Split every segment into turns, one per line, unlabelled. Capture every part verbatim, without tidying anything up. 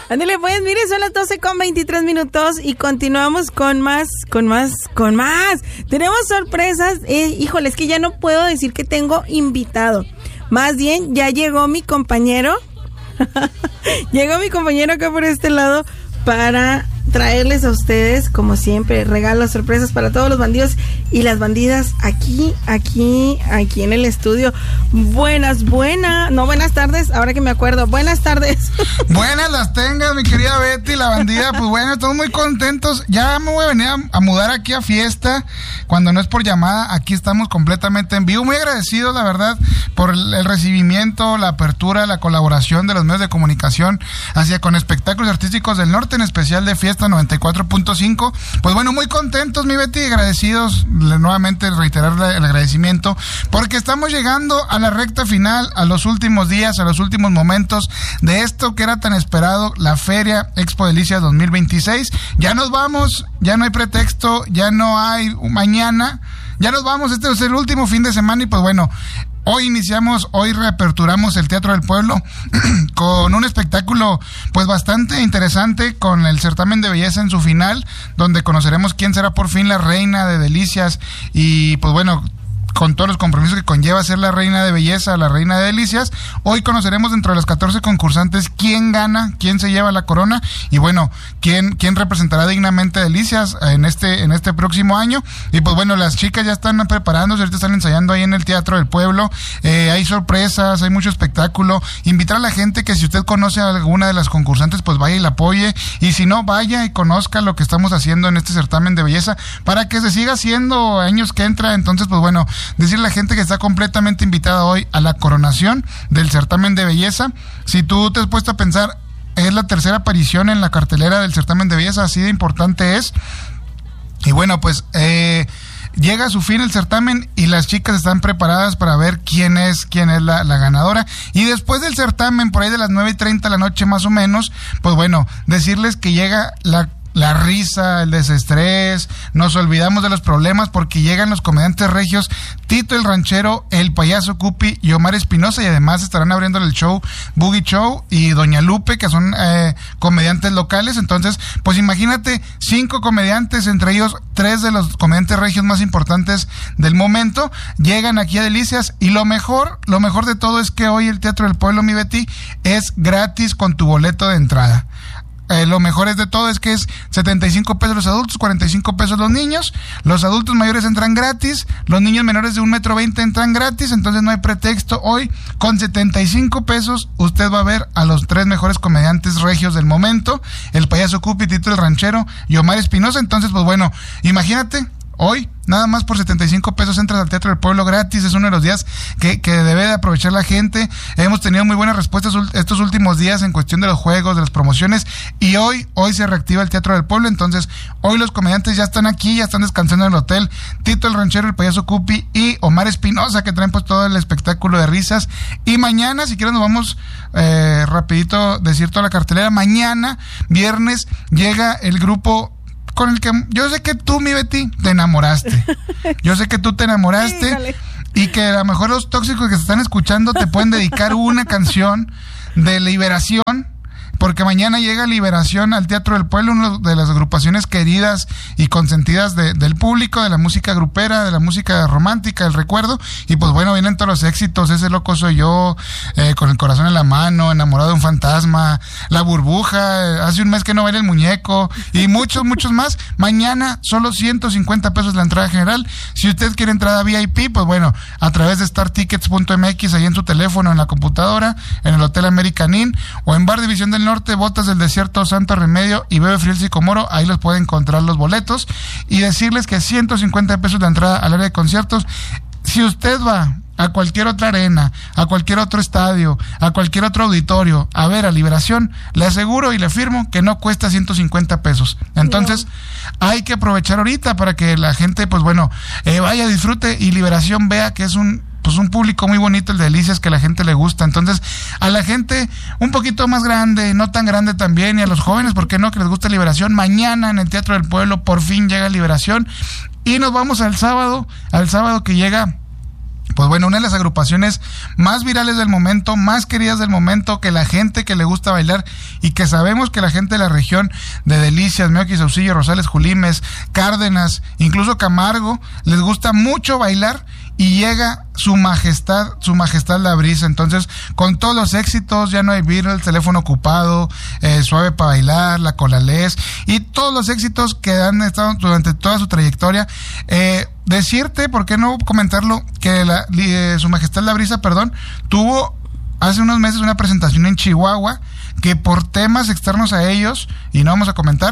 Ándale, pues, mire, son las doce con veintitrés minutos y continuamos con más, con más, con más. Tenemos sorpresas. Eh, híjole, es que ya no puedo decir que tengo invitado. Más bien, ya llegó mi compañero. Llegó mi compañero acá por este lado para traerles a ustedes, como siempre, regalos, sorpresas para todos los bandidos y las bandidas aquí, aquí, aquí en el estudio. Buenas, buenas, no buenas tardes, ahora que me acuerdo, buenas tardes.
Buenas las tengas, mi querida Betty, la bandida. Pues bueno, estamos muy contentos. Ya me voy a venir a, a mudar aquí a fiesta, cuando no es por llamada. Aquí estamos completamente en vivo. Muy agradecidos, la verdad, por el, el recibimiento, la apertura, la colaboración de los medios de comunicación hacia con espectáculos artísticos del norte, en especial de Fiesta noventa y cuatro punto cinco. Pues bueno, muy contentos, mi Betty, agradecidos, nuevamente reiterar el agradecimiento, porque estamos llegando a la recta final, a los últimos días, a los últimos momentos de esto que era tan esperado, la Feria Expo Delicias dos mil veintiséis. Ya nos vamos, ya no hay pretexto, ya no hay mañana, ya nos vamos, este es el último fin de semana y pues bueno, hoy iniciamos, hoy reaperturamos el Teatro del Pueblo con un espectáculo pues bastante interesante, con el certamen de belleza en su final, donde conoceremos quién será por fin la reina de Delicias y pues bueno, con todos los compromisos que conlleva ser la reina de belleza, la reina de Delicias. Hoy conoceremos dentro de los catorce concursantes quién gana, quién se lleva la corona y bueno, quién quién representará dignamente a Delicias en este en este próximo año. Y pues bueno, las chicas ya están preparándose, ahorita están ensayando ahí en el Teatro del Pueblo. Eh, hay sorpresas, hay mucho espectáculo. Invitar a la gente que si usted conoce a alguna de las concursantes, pues vaya y la apoye. Y si no, vaya y conozca lo que estamos haciendo en este certamen de belleza para que se siga haciendo años que entra. Entonces, pues bueno, decirle a la gente que está completamente invitada hoy a la coronación del certamen de belleza. Si tú te has puesto a pensar, es la tercera aparición en la cartelera del certamen de belleza, así de importante es. Y bueno, pues eh, llega a su fin el certamen y las chicas están preparadas para ver quién es quién es la, la ganadora. Y después del certamen, por ahí de las nueve y treinta de la noche más o menos, pues bueno, decirles que llega la la risa, el desestrés, nos olvidamos de los problemas porque llegan los comediantes regios, Tito el Ranchero, el Payaso Cupi y Omar Espinosa, y además estarán abriendo el show Boogie Show y Doña Lupe, que son eh, comediantes locales. Entonces, pues imagínate, cinco comediantes, entre ellos tres de los comediantes regios más importantes del momento, llegan aquí a Delicias, y lo mejor, lo mejor de todo es que hoy el Teatro del Pueblo, mi Betty, es gratis con tu boleto de entrada. Eh, lo mejor es de todo es que es setenta y cinco pesos los adultos, cuarenta y cinco pesos los niños. Los adultos mayores entran gratis, los niños menores de un metro veinte entran gratis. Entonces no hay pretexto. Hoy con setenta y cinco pesos usted va a ver a los tres mejores comediantes regios del momento, el Payaso Cupi, Tito el Ranchero y Omar Espinosa. Entonces pues bueno, imagínate, hoy nada más por setenta y cinco pesos entras al Teatro del Pueblo gratis. Es uno de los días que, que debe de aprovechar la gente. Hemos tenido muy buenas respuestas estos últimos días en cuestión de los juegos, de las promociones, y hoy, hoy se reactiva el Teatro del Pueblo. Entonces, hoy los comediantes ya están aquí, ya están descansando en el hotel. Tito el Ranchero, el Payaso Cupi y Omar Espinosa, que traen pues todo el espectáculo de risas. Y mañana, si quieres, nos vamos eh, rapidito decir toda la cartelera. Mañana, viernes, llega el grupo con el que yo sé que tú, mi Betty, te enamoraste. Yo sé que tú te enamoraste. Híjole. Y que a lo mejor los tóxicos que se están escuchando te pueden dedicar una canción de liberación, porque mañana llega Liberación al Teatro del Pueblo, una de las agrupaciones queridas y consentidas de, del público, de la música grupera, de la música romántica, del recuerdo. Y pues bueno, vienen todos los éxitos: Ese loco soy yo, eh, Con el corazón en la mano, Enamorado de un fantasma, La burbuja, Hace un mes que no baila el muñeco, y muchos, muchos más. Mañana solo ciento cincuenta pesos la entrada general. Si usted quiere entrada V I P, pues bueno, a través de star tickets punto m x, ahí en su teléfono, en la computadora, en el Hotel American Inn, o en Bar División del Norte, Botas del Desierto, Santo Remedio y Bebe Frío el Sicomoro. Ahí los puede encontrar los boletos. Y decirles que ciento cincuenta pesos la entrada al área de conciertos. Si usted va a cualquier otra arena, a cualquier otro estadio, a cualquier otro auditorio a ver a Liberación, le aseguro y le firmo que no cuesta ciento cincuenta pesos. Entonces, no. Hay que aprovechar ahorita para que la gente, pues bueno, eh, vaya, disfrute, y Liberación vea que es un pues un público muy bonito, el de Delicias, que a la gente le gusta. Entonces, a la gente un poquito más grande, no tan grande también, y a los jóvenes, ¿por qué no?, que les gusta Liberación. Mañana en el Teatro del Pueblo por fin llega Liberación. Y nos vamos al sábado, al sábado que llega pues bueno, una de las agrupaciones más virales del momento, más queridas del momento, que la gente que le gusta bailar y que sabemos que la gente de la región de Delicias, Meoqui, Saucillo, Rosales, Julimes, Cárdenas, incluso Camargo, les gusta mucho bailar y llega su majestad, su majestad la brisa. Entonces, con todos los éxitos, Ya no hay virus, El teléfono ocupado, eh, Suave para bailar, La Colalés y todos los éxitos que han estado durante toda su trayectoria, eh, decirte, ¿por qué no comentarlo? Que la, eh, su majestad la brisa, perdón, tuvo hace unos meses una presentación en Chihuahua que por temas externos a ellos, y no vamos a comentar,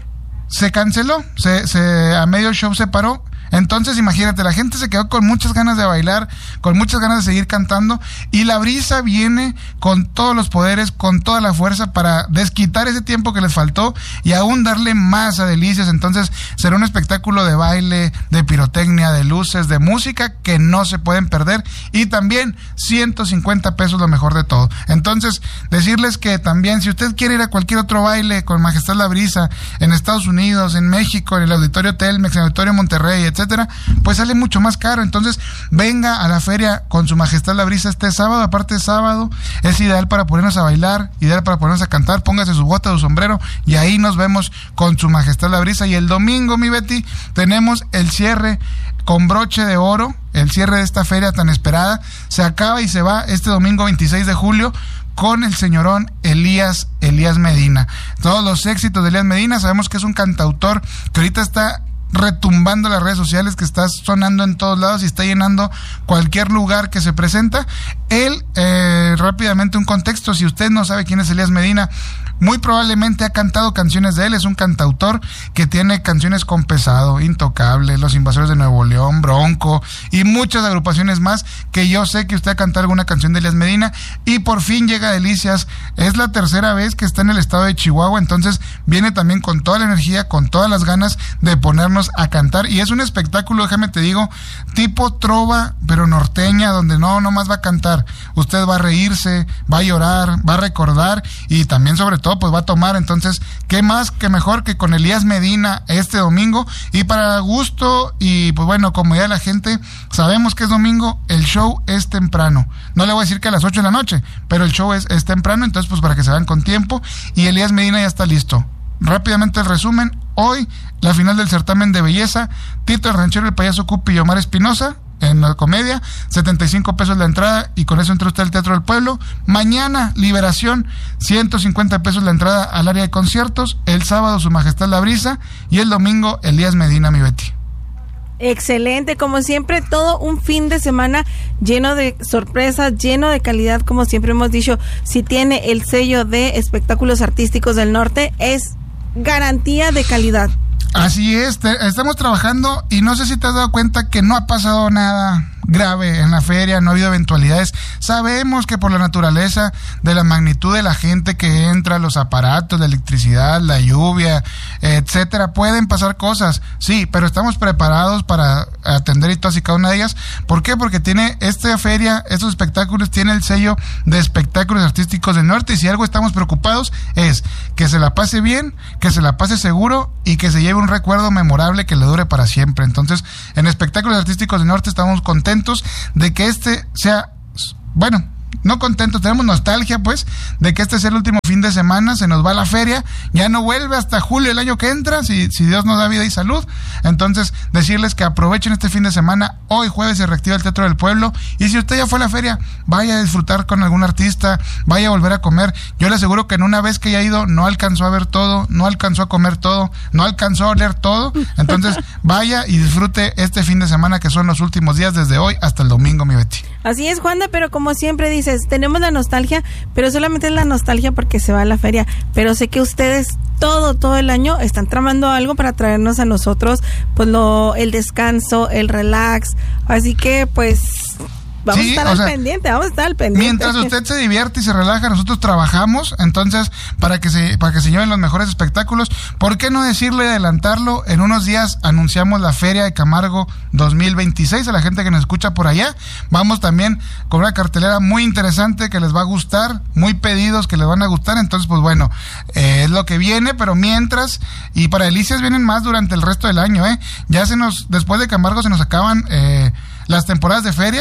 se canceló, se, se a medio show se paró. Entonces imagínate, la gente se quedó con muchas ganas de bailar, con muchas ganas de seguir cantando, y la brisa viene con todos los poderes, con toda la fuerza para desquitar ese tiempo que les faltó y aún darle más a Delicias. Entonces será un espectáculo de baile, de pirotecnia, de luces, de música que no se pueden perder, y también ciento cincuenta pesos lo mejor de todo. Entonces decirles que también, si usted quiere ir a cualquier otro baile con Majestad la Brisa en Estados Unidos, en México, en el Auditorio Telmex, en el Auditorio Monterrey, etcétera, pues sale mucho más caro. Entonces venga a la feria con su majestad la brisa este sábado. Aparte de sábado, es ideal para ponernos a bailar, ideal para ponernos a cantar. Póngase su bota, su sombrero, y ahí nos vemos con su majestad la brisa. Y el domingo, mi Betty, tenemos el cierre con broche de oro, el cierre de esta feria tan esperada. Se acaba y se va este domingo veintiséis de julio con el señorón Elías, Elías Medina. Todos los éxitos de Elías Medina, sabemos que es un cantautor que ahorita está retumbando las redes sociales, que está sonando en todos lados y está llenando cualquier lugar que se presenta. Él, eh, rápidamente un contexto, si usted no sabe quién es Elías Medina, muy probablemente ha cantado canciones de él. Es un cantautor que tiene canciones con Pesado, Intocable, Los Invasores de Nuevo León, Bronco y muchas agrupaciones más, que yo sé que usted ha cantado alguna canción de Elías Medina. Y por fin llega a Delicias, es la tercera vez que está en el estado de Chihuahua, entonces viene también con toda la energía, con todas las ganas de ponernos a cantar, y es un espectáculo, déjame te digo, tipo trova, pero norteña, donde no, no más va a cantar, usted va a reírse, va a llorar, va a recordar, y también sobre todo pues va a tomar. Entonces, qué más que mejor que con Elías Medina este domingo. Y para gusto y pues bueno, como ya la gente sabemos que es domingo, el show es temprano, no le voy a decir que a las ocho de la noche, pero el show es, es temprano, entonces pues para que se vayan con tiempo. Y Elías Medina ya está listo. Rápidamente el resumen: hoy la final del certamen de belleza, Tito el Ranchero, el Payaso Cupi y Omar Espinosa en la comedia, setenta y cinco pesos la entrada, y con eso entra usted al Teatro del Pueblo. Mañana, Liberación, ciento cincuenta pesos la entrada al área de conciertos. El sábado, Su Majestad la Brisa, y el domingo, Elías Medina, mi Betty.
Excelente, como siempre, todo un fin de semana lleno de sorpresas, lleno de calidad, como siempre hemos dicho. Si tiene el sello de Espectáculos Artísticos del Norte, es garantía de calidad.
Así es, te, estamos trabajando, y no sé si te has dado cuenta que no ha pasado nada grave en la feria, no ha habido eventualidades. Sabemos que por la naturaleza de la magnitud de la gente que entra, los aparatos, la electricidad, la lluvia, etcétera, pueden pasar cosas, sí, pero estamos preparados para atender y todas y cada una de ellas. ¿Por qué? Porque tiene esta feria, estos espectáculos, tiene el sello de Espectáculos Artísticos del Norte, y si algo estamos preocupados es que se la pase bien, que se la pase seguro y que se lleve un recuerdo memorable que le dure para siempre. Entonces, en Espectáculos Artísticos del Norte estamos contentos de que este sea, bueno, no contentos, tenemos nostalgia pues de que este sea el último fin de semana. Se nos va la feria, ya no vuelve hasta julio el año que entra, si, si Dios nos da vida y salud. Entonces decirles que aprovechen este fin de semana. Hoy jueves se reactiva el Teatro del Pueblo, y si usted ya fue a la feria, vaya a disfrutar con algún artista, vaya a volver a comer. Yo le aseguro que en una vez que haya ido no alcanzó a ver todo, no alcanzó a comer todo, no alcanzó a oler todo. Entonces vaya y disfrute este fin de semana, que son los últimos días desde hoy hasta el domingo, mi Betty.
Así es, Juanda, pero como siempre dices, tenemos la nostalgia, pero solamente es la nostalgia porque se va a la feria. Pero sé que ustedes todo, todo el año están tramando algo para traernos a nosotros, pues lo, el descanso, el relax. Así que pues vamos sí, a estar al sea, pendiente, vamos a estar al pendiente.
Mientras usted se divierte y se relaja, nosotros trabajamos, entonces, para que se para que se lleven los mejores espectáculos. ¿Por qué no decirle y adelantarlo? En unos días anunciamos la Feria de Camargo dos mil veintiséis, a la gente que nos escucha por allá. Vamos también con una cartelera muy interesante que les va a gustar, muy pedidos que les van a gustar. Entonces, pues bueno, eh, es lo que viene, pero mientras, y para Delicias vienen más durante el resto del año, ¿eh? Ya se nos, después de Camargo se nos acaban eh, las temporadas de feria.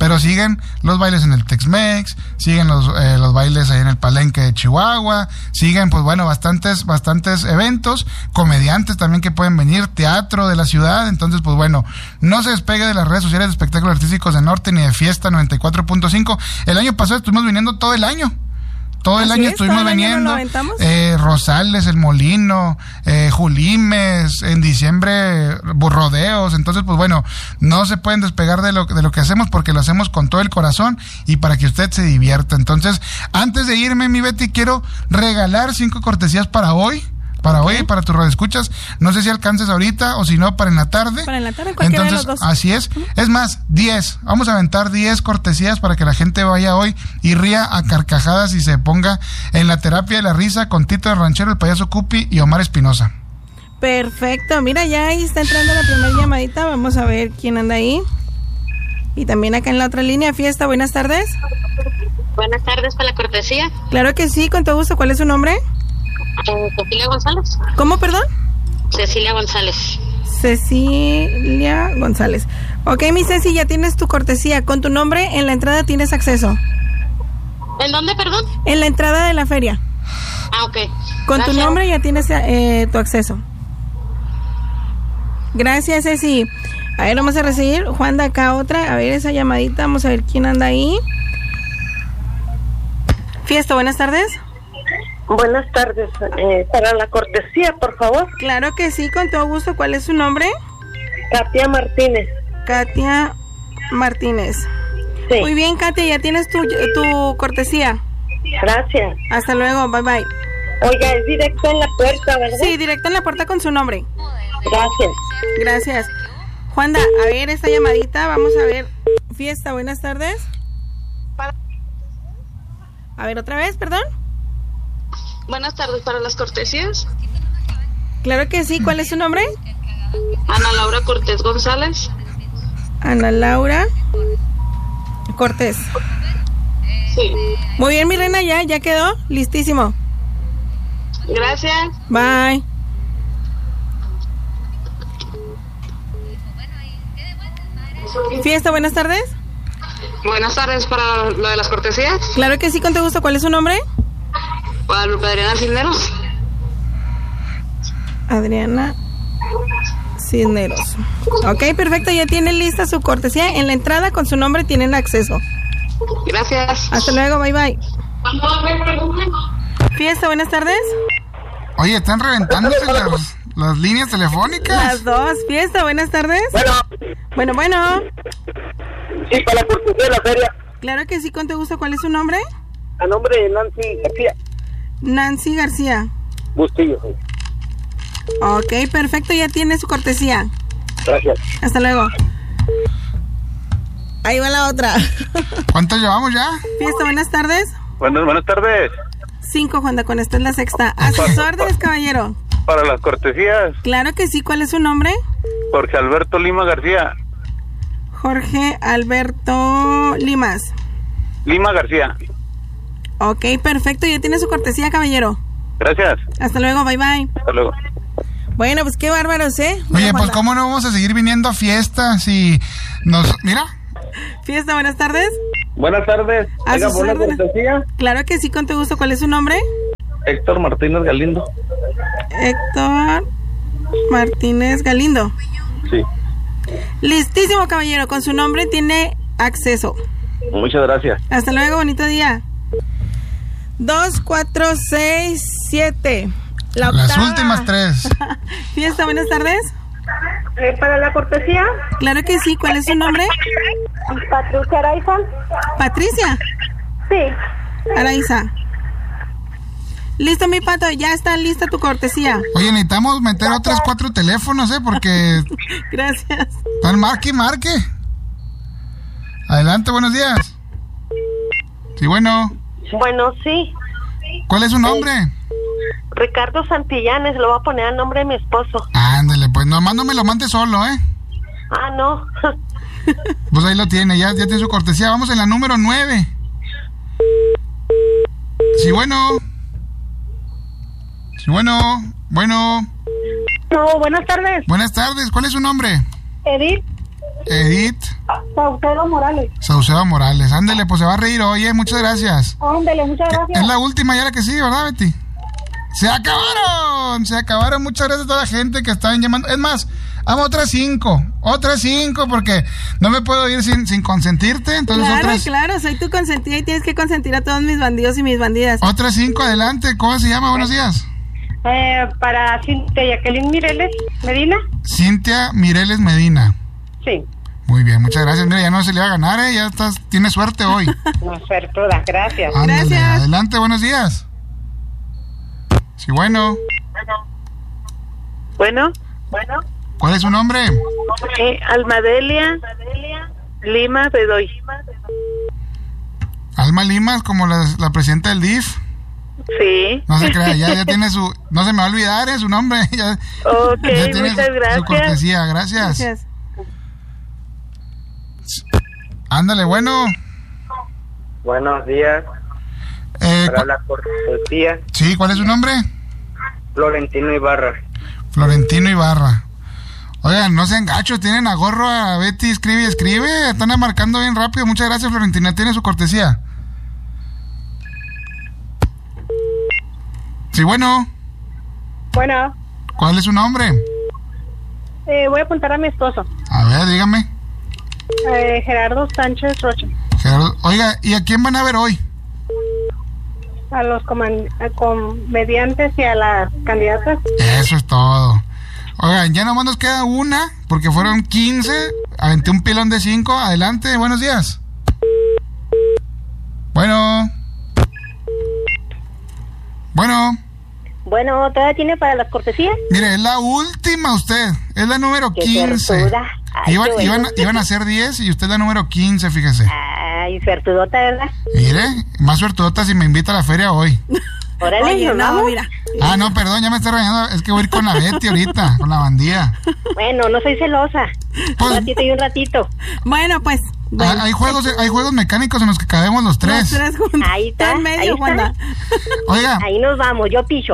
pero siguen los bailes en el Tex-Mex, siguen los, eh, los bailes ahí en el Palenque de Chihuahua, siguen pues bueno, bastantes, bastantes eventos, comediantes también que pueden venir, teatro de la ciudad. Entonces pues bueno, no se despegue de las redes sociales de Espectáculos Artísticos de Norte ni de Fiesta noventa y cuatro punto cinco. El año pasado estuvimos viniendo todo el año. Todo el año estuvimos viniendo, eh, Rosales, El Molino, eh, Julimes, en diciembre rodeos. Entonces pues bueno, no se pueden despegar de lo, de lo que hacemos, porque lo hacemos con todo el corazón y para que usted se divierta. Entonces, antes de irme, mi Betty, quiero regalar cinco cortesías para hoy. Para okay. hoy, para tus radioescuchas. No sé si alcances ahorita o si no, para en la tarde.
Para en la tarde, cualquiera
Entonces,
de los dos.
Así es. Uh-huh. Es más, diez. Vamos a aventar diez cortesías para que la gente vaya hoy y ría a carcajadas y se ponga en la terapia de la risa con Tito el Ranchero, el Payaso Cupi y Omar Espinosa.
Perfecto. Mira, ya ahí está entrando la primera llamadita. Vamos a ver quién anda ahí. Y también acá en la otra línea, Fiesta. Buenas tardes.
Buenas tardes, para la cortesía.
Claro que sí, con todo gusto. ¿Cuál es su nombre?
Cecilia González.
¿Cómo, perdón?
Cecilia González.
Cecilia González. Ok, mi Ceci, ya tienes tu cortesía. Con tu nombre en la entrada tienes acceso.
¿En dónde, perdón?
En la entrada de la feria.
Ah, ok.
Con
Gracias.
tu nombre ya tienes eh, tu acceso. Gracias, Ceci. A ver, vamos a recibir, Juan, de acá otra. A ver, esa llamadita, vamos a ver quién anda ahí. Fiesta, buenas tardes.
Buenas tardes, eh, para la cortesía, por favor.
Claro que sí, con todo gusto. ¿Cuál es su nombre?
Katia Martínez.
Katia Martínez.
Sí.
Muy bien, Katia, ya tienes tu, tu cortesía.
Gracias.
Hasta luego, bye bye.
Oiga, es directo en la puerta, ¿verdad?
Sí, directo en la puerta con su nombre.
Gracias.
Gracias. Juanda, a ver esta llamadita, vamos a ver. Fiesta, buenas tardes. A ver, otra vez, perdón.
Buenas tardes, para las cortesías.
Claro que sí, ¿cuál es su nombre?
Ana Laura Cortés González.
Ana Laura Cortés.
Sí.
Muy bien, mi reina, ya, ya quedó, listísimo.
Gracias.
Bye. Fiesta, buenas tardes.
Buenas tardes, para lo de las cortesías.
Claro que sí, con todo gusto. ¿Cuál es su nombre?
Guadalupe Adriana Cisneros.
Adriana Cisneros. Ok, perfecto, ya tienen lista su cortesía. En la entrada con su nombre tienen acceso.
Gracias.
Hasta luego, bye bye. Fiesta, buenas tardes.
Oye, están reventándose las, las líneas telefónicas.
Las dos. Fiesta, buenas tardes.
Bueno.
Bueno, bueno.
Sí, para la cortesía de la feria.
Claro que sí, con todo gusto. ¿Cuál es su nombre?
A nombre de Nancy García.
Nancy García.
Bustillo.
Ok, perfecto, ya tiene su cortesía.
Gracias.
Hasta luego. Ahí va la otra.
¿Cuánto llevamos ya?
Fiesta, buenas tardes.
Buenas, buenas tardes.
Cinco, Juanda, con esta es la sexta. A sus órdenes, caballero.
Para las cortesías.
Claro que sí, ¿cuál es su nombre?
Jorge Alberto Lima García.
Jorge Alberto Limas.
Lima García.
Ok, perfecto, ya tiene su cortesía, caballero.
Gracias.
Hasta luego, bye bye.
Hasta luego.
Bueno, pues qué bárbaros, ¿eh?
Oye,
Mira,
pues
Juanda.
cómo no vamos a seguir viniendo a fiestas si nos... Mira.
Fiesta, buenas tardes.
Buenas tardes.
A
Oiga,
sus
¿por la
órdenes.
cortesía?
Claro que sí, con tu gusto. ¿Cuál es su nombre?
Héctor Martínez Galindo.
Héctor Martínez Galindo.
Sí.
Listísimo, caballero. Con su nombre tiene acceso.
Muchas gracias.
Hasta luego, bonito día. Dos, cuatro, seis, siete. La
Las
octava.
últimas tres.
Fiesta, buenas tardes.
Eh, para la cortesía,
Claro que sí. ¿Cuál es su nombre?
Patricia Araiza.
Patricia
Sí.
Araiza. Listo, mi pato. Ya está lista tu cortesía.
Oye, necesitamos meter otros cuatro teléfonos, ¿eh? Porque
Gracias.
están marque y marque. Adelante, buenos días. Sí, bueno.
Bueno, sí.
¿Cuál es su nombre?
Ricardo Santillanes, lo voy a poner a nombre de mi esposo.
Ándale, pues nomás no me lo mande solo, ¿eh?
Ah, no.
Pues ahí lo tiene, ya, ya tiene su cortesía. Vamos en la número nueve. Sí, bueno. Sí, bueno. Bueno.
No, buenas tardes.
Buenas tardes. ¿Cuál es su nombre?
Edith.
Edith.
Saucedo Morales.
Saucedo Morales. Ándele, pues se va a reír hoy, ¿eh? Muchas gracias.
Ándele, muchas gracias.
Es la última ya la que sigue, ¿verdad, Betty? ¡Se acabaron! Se acabaron. Muchas gracias a toda la gente que estaban llamando. Es más, vamos otras cinco. Otras cinco, porque no me puedo ir sin, sin consentirte. Entonces
claro,
otras...
claro, soy tu consentida y tienes que consentir a todos mis bandidos y mis bandidas.
Otras cinco, adelante. ¿Cómo se llama? Buenos días.
Eh, para Cintia Jacqueline Mireles Medina.
Cintia Mireles Medina.
Sí.
Muy bien, muchas gracias. Mira, ya no se le va a ganar, ¿eh? Ya estás, tienes suerte hoy.
No, suertuda, gracias.
Ándale,
Gracias.
adelante, buenos días. Sí, bueno.
Bueno, bueno.
¿Cuál es su nombre?
Eh, Almadelia Lima Bedoy.
Alma Limas, como la, la presidenta del D I F.
Sí.
No se crea, ya, ya tiene su... No se me va a olvidar, ¿eh? Su nombre. Ya,
Ok,
ya tiene
muchas
su,
gracias.
su cortesía, gracias.
Gracias.
Ándale, bueno.
Buenos días.
Eh,
Para
cu-
la cortesía,
sí, ¿cuál es su nombre?
Florentino Ibarra.
Florentino Ibarra. Oigan, no sean gachos, tienen a gorro a Betty, escribe y escribe. Están marcando bien rápido. Muchas gracias, Florentina. Tiene su cortesía. Sí, bueno.
Bueno,
¿Cuál es su nombre?
eh, voy a apuntar a mi esposo,
A ver, dígame.
eh, Gerardo Sánchez Rocha,
Gerardo. Oiga, ¿y a quién van a ver hoy?
a los coman- a comediantes y a las candidatas.
Eso es todo. Oigan, ya nomás nos queda una, porque fueron quince. Aventé un pilón de cinco. Adelante, buenos días. Bueno. Bueno.
Bueno, ¿todavía tiene para las cortesías?
Mire, es la última usted. Es la número
Qué
quince.
suertuda. Ay,
Iban,
qué bueno.
iban, iban a ser diez y usted es la número quince, fíjese.
Ay, suertudota, ¿verdad?
Mire, más suertudota si me invita a la feria hoy.
Órale,
Oye,
¿nos
no,
vamos?
mira.
Ah, no, perdón, ya me está regañando. Es que voy a ir con la Betty ahorita, con la bandía.
Bueno, no soy celosa.
Pues-
un ratito y un ratito.
Bueno, pues. Bueno.
Ah, hay juegos hay juegos mecánicos en los que cabemos los tres.
Los tres juntos.
Ahí está,
en medio,
ahí está.
Juana.
Oiga.
Ahí nos vamos, yo picho.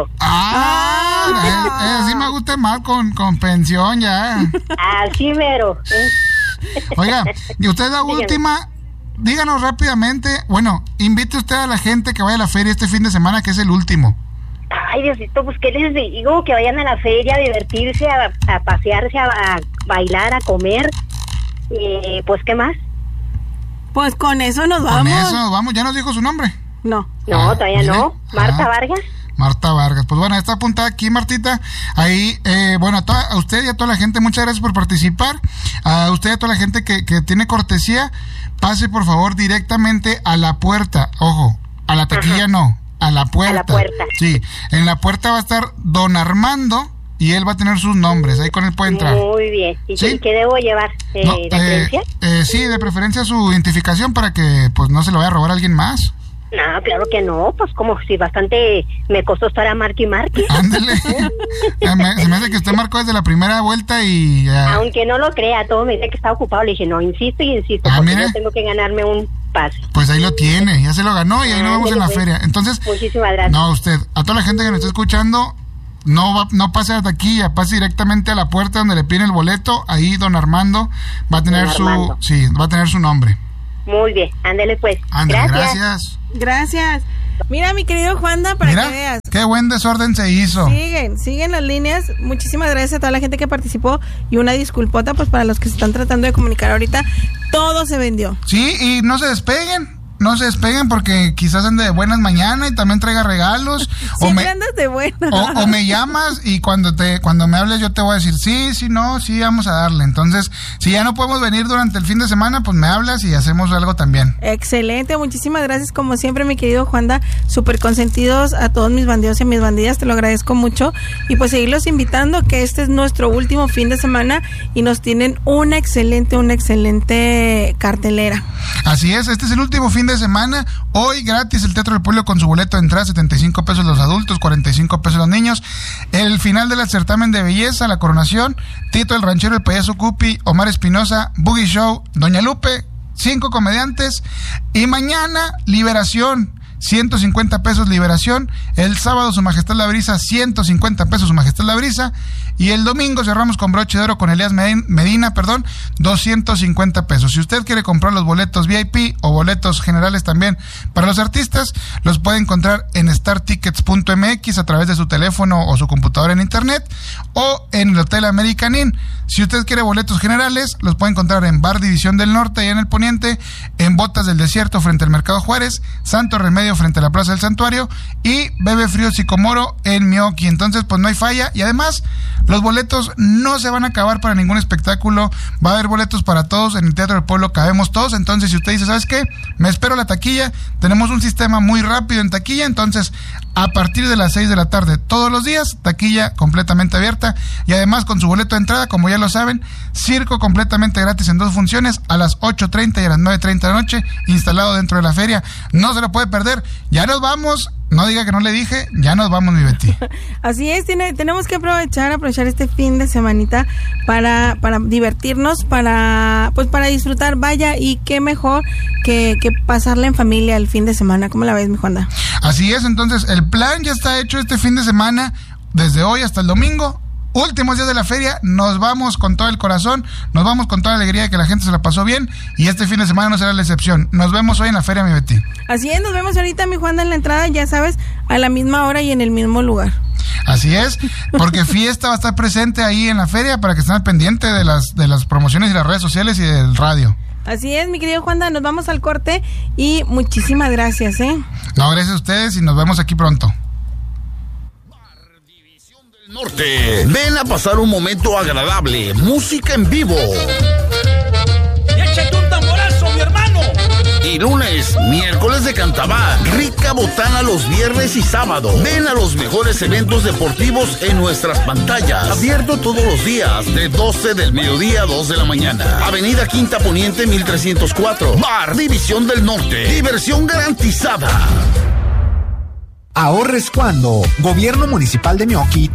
Ah, eh, eh, sí me gusta más con, con pensión ya.
Así mero. ¿eh?
Oiga, y usted es la
Dígame.
última. Díganos rápidamente. Bueno, invite usted a la gente que vaya a la feria este fin de semana, que es el último.
Ay, Diosito, pues qué les digo, que vayan a la feria a divertirse, a, a pasearse, a, a bailar, a comer. Eh, pues, ¿qué más?
Pues con eso nos
Con
vamos.
eso, vamos, ya nos dijo su nombre.
No.
No,
Ah,
todavía
mire.
no. Marta
Ah.
Vargas.
Marta Vargas. Pues bueno, está apuntada aquí, Martita. Ahí, eh, bueno, a, toda, a usted y a toda la gente, muchas gracias por participar. A usted y a toda la gente que, que tiene cortesía, pase por favor directamente a la puerta. Ojo, a la taquilla
Ajá.
no, a la puerta.
A la puerta.
Sí, en la puerta va a estar don Armando y él va a tener sus nombres. Ahí con él puede entrar.
Muy bien. ¿Y
¿Sí?
qué, qué debo llevar? Eh,
No,
¿De
eh,
creencia?
eh, sí, de preferencia su identificación para que pues no se lo vaya a robar a alguien más.
No, claro que no. Pues como si bastante me costó estar a marque y marque.
Ándele. Eh, me- se me hace que usted marcó desde la primera vuelta y... eh,
Aunque no lo crea, todo me dice que está ocupado. Le dije, no, insisto y insisto,
Ah,
porque
mire.
yo tengo que ganarme un pase.
Pues ahí lo tiene, ya se lo ganó y ahí nos vemos en la
Ándele, pues.
feria. Entonces,
Muchísimas gracias.
no, usted, a toda la gente que nos está escuchando, no va, no pase a la taquilla, pase directamente a la puerta donde le piden el boleto. Ahí don Armando va a tener
Don
su,
Armando.
sí, va a tener su nombre.
Muy bien, ándele pues.
Ándale,
gracias.
gracias.
Gracias. Mira, mi querido Juanda, para
Mira,
que veas.
qué buen desorden se hizo.
Siguen, siguen las líneas. Muchísimas gracias a toda la gente que participó y una disculpota pues para los que se están tratando de comunicar ahorita. Todo se vendió.
Sí, y no se despeguen. No se despeguen porque quizás ande de buenas mañana y también traiga regalos. o,
Siempre
me,
andas de buena.
o, o me llamas y cuando te cuando me hables yo te voy a decir sí, sí, no, sí, vamos a darle. Entonces, si ya no podemos venir durante el fin de semana, pues me hablas y hacemos algo también.
Excelente, muchísimas gracias como siempre mi querido Juanda, súper consentidos a todos mis bandidos y mis bandidas, te lo agradezco mucho y pues seguirlos invitando que este es nuestro último fin de semana y nos tienen una excelente, una excelente cartelera.
Así es, este es el último fin de semana. Hoy gratis el Teatro del Pueblo con su boleto de entrada, setenta y cinco pesos los adultos, cuarenta y cinco pesos los niños. El final del certamen de belleza, la coronación, Tito el Ranchero, el Payaso Cupi, Omar Espinosa, Boogie Show, Doña Lupe, cinco comediantes. Y mañana, Liberación. ciento cincuenta pesos Liberación. El sábado Su Majestad La Brisa, ciento cincuenta pesos Su Majestad La Brisa. Y el domingo cerramos con broche de oro con Elías Medina, perdón, doscientos cincuenta pesos. Si usted quiere comprar los boletos V I P o boletos generales también para los artistas, los puede encontrar en star tickets punto m x a través de su teléfono o su computadora en internet o en el Hotel American Inn. Si usted quiere boletos generales, los puede encontrar en Bar División del Norte y en el Poniente, en Botas del Desierto frente al Mercado Juárez, Santo Remedio frente a la Plaza del Santuario y Bebe Frío Sicomoro en Mioki. Entonces, pues no hay falla y además los boletos no se van a acabar para ningún espectáculo. Va a haber boletos para todos. En el Teatro del Pueblo cabemos todos. Entonces, si usted dice, ¿sabes qué? Me espero la taquilla. Tenemos un sistema muy rápido en taquilla. Entonces, a partir de las seis de la tarde, todos los días, taquilla completamente abierta. Y además, con su boleto de entrada, como ya lo saben, circo completamente gratis en dos funciones, a las ocho treinta y a las nueve treinta de la noche, instalado dentro de la feria. No se lo puede perder. Ya nos vamos. No diga que no le dije, ya nos vamos, mi Betty.
Así es, tiene, tenemos que aprovechar, aprovechar este fin de semanita para, para divertirnos, para, pues para disfrutar, vaya, y qué mejor que, que pasarla en familia el fin de semana. ¿Cómo la ves, mi Juanda?
Así es, entonces el plan ya está hecho este fin de semana, desde hoy hasta el domingo. Últimos días de la feria, nos vamos con todo el corazón, nos vamos con toda la alegría de que la gente se la pasó bien y este fin de semana no será la excepción. Nos vemos hoy en la feria, mi Betty.
Así es, nos vemos ahorita, mi Juanda, en la entrada, ya sabes, a la misma hora y en el mismo lugar.
Así es, porque Fiesta va a estar presente ahí en la feria para que estén al pendiente de las, de las promociones y las redes sociales y del radio.
Así es, mi querido Juanda, nos vamos al corte y muchísimas gracias, ¿eh?
No, gracias a ustedes y nos vemos aquí pronto.
Norte. Ven a pasar un momento agradable, música en vivo.
Y échate un tamborazo, mi hermano.
Y lunes, miércoles de Cantabá, rica botana los viernes y sábado. Ven a los mejores eventos deportivos en nuestras pantallas. Abierto todos los días, de doce del mediodía a dos de la mañana. Avenida Quinta Poniente mil trescientos cuatro. Bar División del Norte. Diversión garantizada.
Ahorres cuando. Gobierno Municipal de Mioqui